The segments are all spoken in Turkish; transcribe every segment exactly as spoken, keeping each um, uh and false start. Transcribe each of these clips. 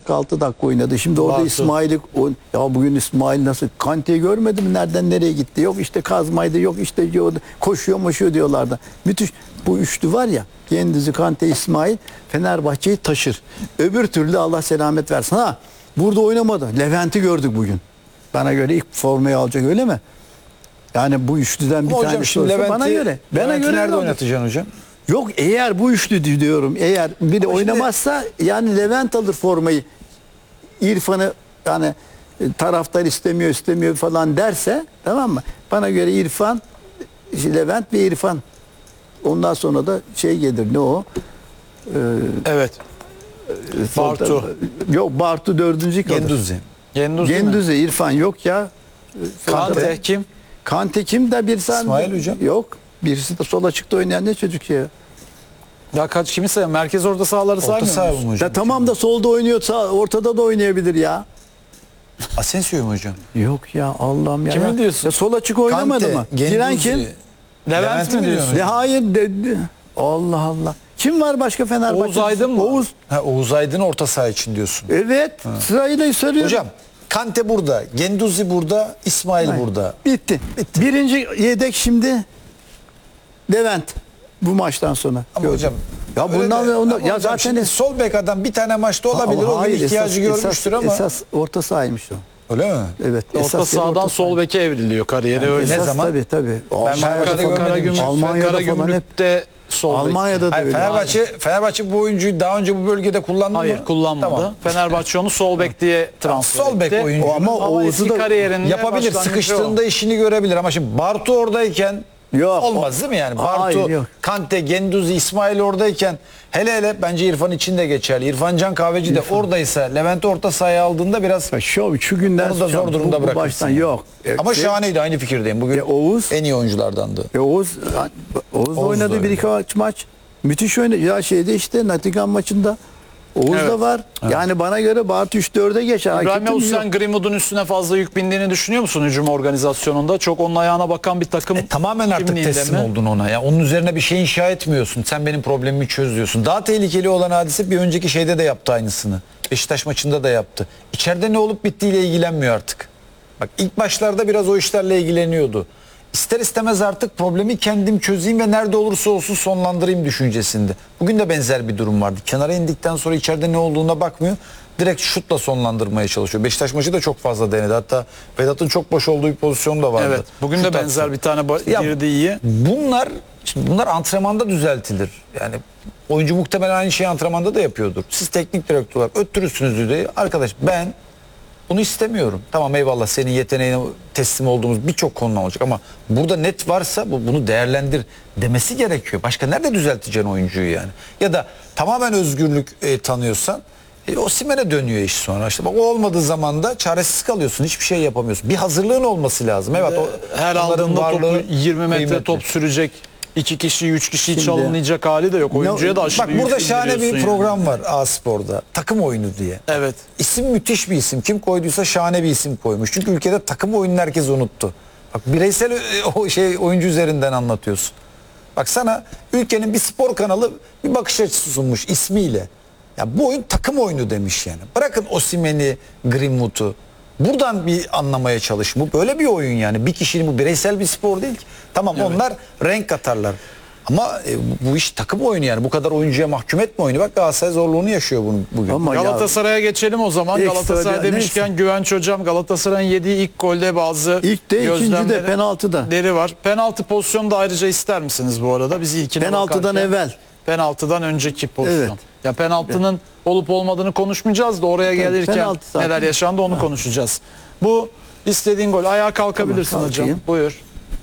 dakika altı dakika oynadı. Şimdi orada Bartu. İsmail'i ya bugün İsmail nasıl Kante'yi görmedim mi? Nereden nereye gitti? Yok işte kazmaydı, yok işte koşuyor moşuyor diyorlardı. Müthiş. Bu üçlü var ya, Gündüz'ü, Kante, İsmail Fenerbahçe'yi taşır. Öbür türlü Allah selamet versin. Ha, burada oynamadı. Levent'i gördük bugün. Bana göre ilk formayı alacak, öyle mi? Yani bu üçlüden bir Hocam tanesi şimdi olsa Levent'i, bana göre. Bana Levent'i göre nerede olur. oynatacaksın hocam? Yok, eğer bu üçlü diyorum, eğer biri Ama oynamazsa yani Levent alır formayı. İrfan'ı yani e, taraftar istemiyor istemiyor falan derse, tamam mı? Bana göre İrfan, Levent ve İrfan. Ondan sonra da şey gelir, ne o? Ee, Evet. Bartu. Yok, Bartu dördüncü kalır. Genduzzi. Genduz değil mi? Gendüz'e İrfan yok ya. Kante kim? Kante kim de bir tane İsmail hocam. yok. Birisi de sol açıkta oynayan ne çocuk ya. Ya kaç kimi sayın? Merkez orta sahaları Orta saymıyor saha muyuz? mı hocam? Ya tamam da solda oynuyor, sağ, ortada da oynayabilir ya. Asensio mu hocam? Yok ya, Allah'ım ya. Kimi ya. diyorsun? Ya sol açık oynamadı Kante, mı? Genduzzi. Giren kim? Levent Levent mi mi diyorsun? Ya hayır dedi. Allah Allah. Kim var başka Fenerbahçe? Oğuz Aydın mı? Oğuz. Ha, Oğuz Aydın orta saha için diyorsun. Evet. Sırayla sarıyor. Hocam Kante burada, Genduzzi burada, İsmail Hayır. burada. Bitti. Bitti. Birinci yedek şimdi Levent. Bu maçtan sonra. Ama Gördüm. hocam Ya öyle bundan de- ve ondan ama ya hocam zaten şimdi sol bek adam bir tane maçta olabilir. Ama O gün hayır, ihtiyacı esas- görmüştür esas, ama. Esas orta sahaymış o. Öyle mi? Evet. Orta esas yeri sahadan orta sol saha. beke evriliyor kariyeri öyle. Ne Esas zaman? Tabii tabii. Ben Fenerbahçe'de Kara- görmedim. Karagümrük, Almanya'da falan hep- Karagümrük'te sol bek. Almanya'da da Hayır, öyle. Fenerbahçe, Fenerbahçe bu oyuncuyu daha önce bu bölgede kullandı Hayır mı? kullanmadı. Tamam. Fenerbahçe onu sol bek diye transfer Sol bek etti. oyuncu. O ama Oğuz'u eski da kariyerinde Yapabilir, başlangıcı sıkıştığında işini görebilir ama şimdi Bartu oradayken Yok, olmaz o- değil mi yani? Hayır, Bartu, yok. Kante, Genduzzi, İsmail oradayken hele hele bence İrfan için de geçerli. İrfan Can Kahveci de oradaysa Levent'i orta sahaya aldığında biraz Ya Şu, şu günden onu da zor sonra durumda bu- bu bırakırsın. baştan yok. Ama E, şahaneydi, aynı fikirdeyim. Bugün E, Oğuz- en iyi oyunculardandı. E, Oğuz, Oğuz, da Oğuz oynadı da bir iki maç. Müthiş oynadı. Ya şeyde işte Nottingham maçında Oğuz Evet. da var. Yani bana göre Bartu üç dörde geçer. İbrahim Haketim Yavuz, yok. sen Greenwood'un üstüne fazla yük bindiğini düşünüyor musun hücum organizasyonunda? Çok onun ayağına bakan bir takım. E, tamamen artık kimliğinde teslim mi? oldun ona. Ya onun üzerine bir şey inşa etmiyorsun. Sen benim problemimi çöz diyorsun. Daha tehlikeli olan hadise bir önceki şeyde de yaptı aynısını. Beşiktaş maçında da yaptı. İçeride ne olup bittiğiyle ilgilenmiyor artık. Bak ilk başlarda biraz o işlerle ilgileniyordu. İster istemez artık problemi kendim çözeyim ve nerede olursa olsun sonlandırayım düşüncesinde. Bugün de benzer bir durum vardı. Kenara indikten sonra içeride ne olduğuna bakmıyor. Direkt şutla sonlandırmaya çalışıyor. Beşiktaş maçı da çok fazla denedi. Hatta Vedat'ın çok boş olduğu bir pozisyon da vardı. Evet. Bugün de Şut benzer attı. bir tane ba- Ya, girdi iyi. Bunlar şimdi bunlar antrenmanda düzeltilir. Yani oyuncu muhtemelen aynı şeyi antrenmanda da yapıyordur. Siz teknik direktör olarak öttürürsünüz diye. Arkadaş ben bunu istemiyorum. Tamam eyvallah, senin yeteneğine teslim olduğumuz birçok konu olacak ama burada net varsa bu, bunu değerlendir demesi gerekiyor. Başka nerede düzelteceksin oyuncuyu yani? Ya da tamamen özgürlük e, tanıyorsan e, Osimhen'e dönüyor iş sonra. İşte bak o olmadığı zaman da çaresiz kalıyorsun. Hiçbir şey yapamıyorsun. Bir hazırlığın olması lazım. Evet o Her onların aldığında topu varlığı yirmi metre kıymetli. top sürecek. iki kişi, üç kişiyi Şimdi- çalınlayacak hali de yok. Oyuncuya da aşırı Bak yük burada şahane bir bindiriyorsun program var A-Spor'da. Takım oyunu diye. Evet. İsim müthiş bir isim. Kim koyduysa şahane bir isim koymuş. Çünkü ülkede takım oyununu herkes unuttu. Bak bireysel e, o şey oyuncu üzerinden anlatıyorsun. Bak sana ülkenin bir spor kanalı bir bakış açısı sunmuş ismiyle. Ya bu oyun takım oyunu demiş yani. Bırakın Osimhen'i, Greenwood'u. Buradan bir anlamaya çalışın. Bu böyle bir oyun yani. Bir kişinin, bu bireysel bir spor değil ki. Tamam onlar renk katarlar. Ama e, bu, bu iş takım oyunu yani. Bu kadar oyuncuya mahkum etme oyunu. Bak Galatasaray zorluğunu yaşıyor bunu bugün. Ama ya- Galatasaray'a geçelim o zaman. Ekstra Galatasaray bir- demişken neyse. Güvenç Hocam, Galatasaray'ın yediği ilk golde bazı İlk de ikinci de gözlemleri- penaltıda. leri var. Penaltı pozisyonu da ayrıca ister misiniz bu arada? Biz ilkine Penaltıdan bakarken- evvel. Penaltıdan önceki pozisyon. Evet. Ya penaltının olup olmadığını konuşmayacağız da oraya gelirken penaltı zaten. neler yaşandı onu konuşacağız. Bu istediğin gol. Ayağa kalkabilirsin Tamam, hocam. kalkayım. Buyur.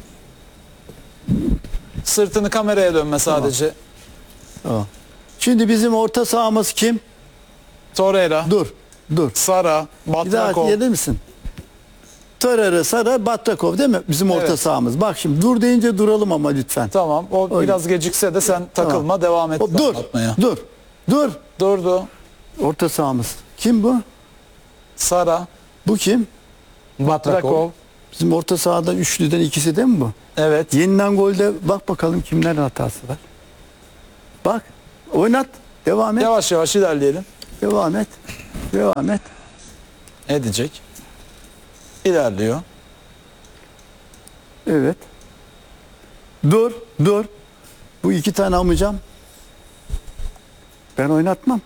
Sırtını kameraya dönme sadece. Tamam. Şimdi bizim orta sahamız kim? Torreira, Dur. Dur. Sara, Bir daha Batrakov. gelir misin? Torreira, Sara, Batrakov değil mi? Bizim orta Evet. sahamız. Bak şimdi dur deyince duralım ama lütfen. Tamam. O Öyle. biraz gecikse de sen takılma, devam et. O, dur. anlatmaya. Dur. Dur. Durdu. Orta sahamız. Kim bu? Sara, Bu kim? Batrakov. Bizim orta sahadan üçlüden ikisi de mi bu? Evet. Yeniden golde bak bakalım kimlerin hatası var. Bak. Oynat. Devam et. Yavaş yavaş ilerleyelim. Devam et. Devam et. Edecek. İlerliyor. Evet. Dur, dur. Bu iki tane almayacağım. Ben oynatmam.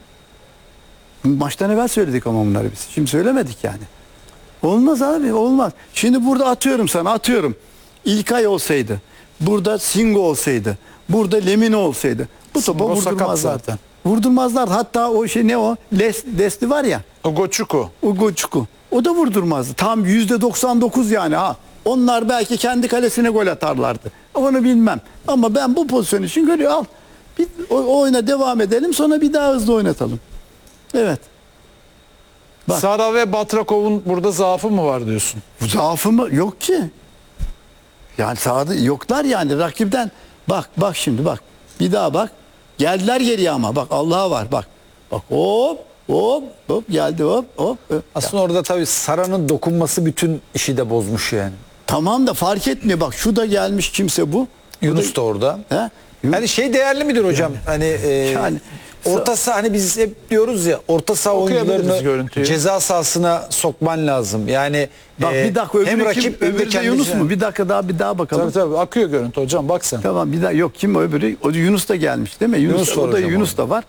Maçtan evvel söyledik ama bunları biz. Şimdi söylemedik yani. Olmaz abi, olmaz. Şimdi burada atıyorum sana, atıyorum. İlkay olsaydı, burada Singo olsaydı, burada Lemine olsaydı, bu topa Singo sakat vurdurmazlar. zaten. Vurdurmazlar. Hatta o şey ne o? Les, Lesli var ya. Ugochukwu. Ugo Çuku. O da vurdurmazdı. Tam yüzde doksan dokuz yani ha. Onlar belki kendi kalesine gol atarlardı. Onu bilmem. Ama ben bu pozisyon için görüyor. Al. Bir, o, o oyuna devam edelim. Sonra bir daha hızlı oynatalım. Evet. Bak. Sara ve Batrakov'un burada zaafı mı var diyorsun? Bu zaafı mı? Yok ki. Yani sahada yoklar yani. Rakipten bak bak şimdi bak. Bir daha bak. Geldiler geriye ama. Bak Allah'a var bak. Bak hop hop hop geldi hop hop. hop. Aslında orada tabii Sara'nın dokunması bütün işi de bozmuş yani. Tamam da fark etmiyor. Bak şu da gelmiş kimse bu. Bu Yunus da orada. He? Hani şey değerli midir hocam? Hani e, Yani- orta saha, hani biz hep diyoruz ya, orta saha Okuyabiliriz oyuncularını görüntüyü. ceza sahasına sokman lazım. Yani Bak e, bir dakika öbürü hem kim? rakip hem de Öbürü de kendisi. Yunus mu? Bir dakika daha bir daha bakalım. Tabii tabii akıyor görüntü hocam bak sen. Tamam bir daha yok kim o öbürü? O Yunus da gelmiş değil mi? Yunus, Yunus var o da hocam Yunus da var.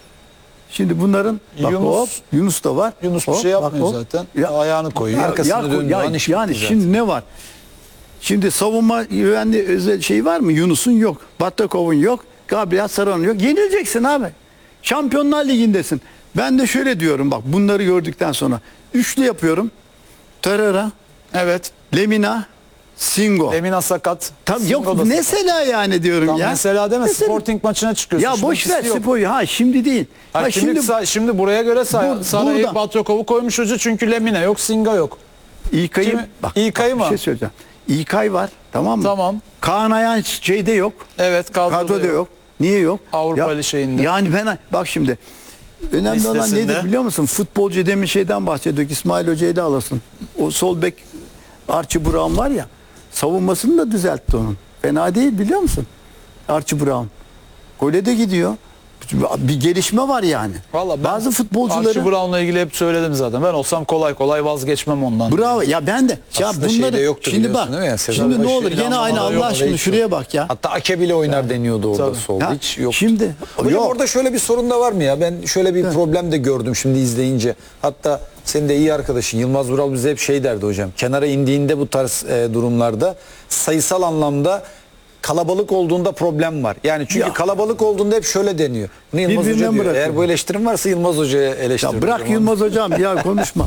Şimdi bunların bak Yunus- hop Yunus da var. Yunus bir Hop, şey bak, yapmıyor hop. zaten. Ya- Ayağını koyuyor. Ya, Arkasını ya- döndüğü ya- an iş yani bitti şimdi ne var? Şimdi savunma güvenli özel şey var mı? Yunus'un yok. Battakov'un yok. Gabriel Sara'nın yok. Yenileceksin abi. Şampiyonlar Ligi'ndesin. Ben de şöyle diyorum bak bunları gördükten sonra. Üçlü yapıyorum. Torreira, Evet. Lemina, Singo. Emina sakat. Tam Singo yok da sakat. mesela yani diyorum Tam ya. mesela deme Mesela- Sporting maçına çıkıyorsun. Ya Şimdi boş ver ikisi yok. sporu. Ha şimdi değil. Ha, Ha, şimdi, şimdi şimdi buraya göre say, Bu- Sara'yı burada- Batrakov'u koymuş hoca çünkü Lemine yok, Singa yok. İlkay'ı Kimi? bak, İlkay'ı bak, mı? Bir şey söyleyeceğim. İlkay var tamam mı? Tamam. Kaan Ayhan şeyde yok. Evet kadroda, Kadroda yok. yok. Niye yok? Avrupa Ya- şeyinde. Yani ben bak şimdi önemli olan Listesinde. nedir biliyor musun? Futbolcu demin şeyden bahsediyorduk. İsmail Hoca'yı da alasın. O sol bek Archie Brown var ya. Savunmasını da düzeltti onun. Fena değil biliyor musun? Archie Brown. Gole de gidiyor. Bir gelişme var yani. Vallahi ben Bazı futbolcuları Archie Brown'la ilgili hep söyledim zaten. Ben olsam kolay kolay vazgeçmem ondan. bravo. Ya ben de ya Aslında bunları şeyde yoktu şimdi biliyorsun bak. değil mi ya? Sezon Şimdi ne başı olur gene aynı planlamalar Allah yok, aşkına hiç şuraya yok. bak ya. Hatta Ake bile oynar deniyordu orada Tabii. sol. Ya, Hiç yok. şimdi Hocam yok. orada şöyle bir sorun da var mı ya? Ben şöyle bir problem de gördüm şimdi izleyince. Hatta senin de iyi arkadaşın Yılmaz Vural bize hep şey derdi hocam. Kenara indiğinde bu tarz e, durumlarda sayısal anlamda kalabalık olduğunda problem var. Yani çünkü Ya. kalabalık olduğunda hep şöyle deniyor. Bunu Yılmaz Birbirinden Hoca diyor. bırakın. Eğer bu eleştirim varsa Yılmaz Hoca'ya eleştirin. Ya bırak hocam. Yılmaz hocam ya konuşma.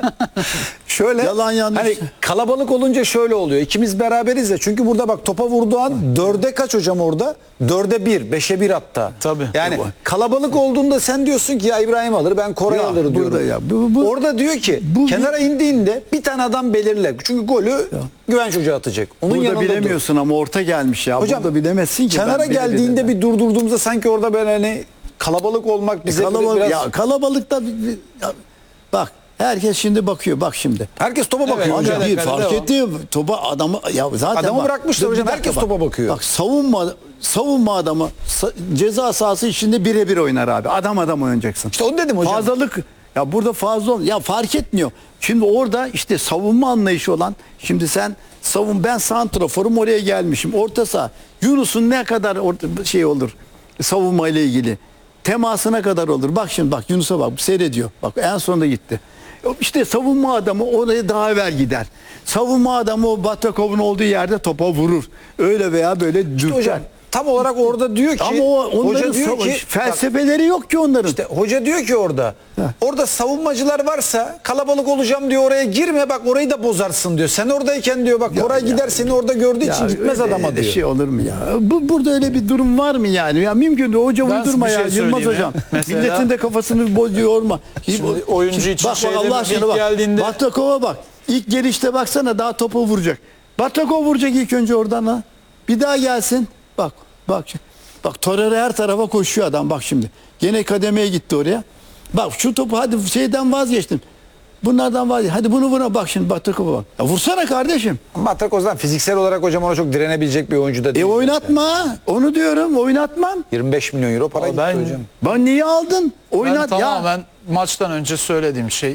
Şöyle Yalan yanlış. hani kalabalık olunca şöyle oluyor. İkimiz beraberiz ya. Çünkü burada bak topa vurduğu an dörde kaç hocam orada? Dörde bir, beşe bir hatta. Tabii. Yani kalabalık olduğunda sen diyorsun ki ya İbrahim alır, ben Koray Ya, alır diyorum. burada ya, bu- bu- Orada diyor ki bu- kenara indiğinde bir tane adam belirle. Çünkü golü Güvenç Hoca atacak. Onun Burada yanında dur. bilemiyorsun ama orta gelmiş ya. Hocam, Burada bilemezsin ki. Kenara ben geldiğinde belirledim. bir durdurduğumuzda sanki orada böyle hani kalabalık olmak bize kalabalık biraz... ya kalabalıkta bir- bir- ya, bak herkes şimdi bakıyor bak şimdi. Herkes topa bakıyor Evet, hocam. hocam. Bir kalede fark devam. etti topa adamı ya zaten Adamı bak, bırakmışlar dur, hocam, bir dakika herkes topa bakıyor. Bak savunma savunma adamı sa- ceza sahası içinde birebir oynar abi. Adam adam oynayacaksın. İşte onu dedim hocam. Fazlalık ya burada fazla ol- ya fark etmiyor. Şimdi orada işte savunma anlayışı olan şimdi sen savun ben santraforum oraya gelmişim. Orta saha Yunus'un ne kadar orta, şey olur savunma ile ilgili temasına kadar olur. Bak şimdi bak Yunus'a bak seyrediyor. Bak en sonunda gitti. İşte savunma adamı oraya daha evvel gider. Savunma adamı o Batakov'un olduğu yerde topa vurur. Öyle veya böyle dürter. Hocam tam olarak orada diyor ki Ama o onların hoca diyor savaş- ki felsefeleri yok ki onların. İşte hoca diyor ki orada orada savunmacılar varsa kalabalık olacağım diyor, oraya girme, bak orayı da bozarsın diyor. Sen oradayken diyor bak Ya, Koray ya. gider seni orada gördüğü için Ya gitmez öyle adama de diyor. şey olur mu ya? Bu, burada öyle bir durum var mı yani? Ya mümkün değil. Hoca Ben uydurma bir ya. şey Yılmaz söyleyeyim hocam. ya. Mesela- Milletin de kafasını bozuyorma. Şimdi oyuncu için bak, bak şeyde Allah ilk aşkına bak. geldiğinde- Batrakov'a bak. İlk gelişte baksana daha topu vuracak. Batrakov vuracak ilk önce oradan ha. Bir daha gelsin. Bak bak. Bak Torreira her tarafa koşuyor adam bak şimdi. Gene kademeye gitti oraya. Bak şu topu hadi şeyden vazgeçtim. bunlardan var. Hadi bunu vura bak şimdi bak takıma bak. Ya vursana kardeşim. Ama Takoz'dan fiziksel olarak hocam ona çok direnebilecek bir oyuncu da E değil. oynatma. Onu diyorum oynatmam. yirmi beş milyon euro para Ama gitti ben- hocam. Ben niye aldın? Ben Oynat ya. tamamen maçtan önce söylediğim şey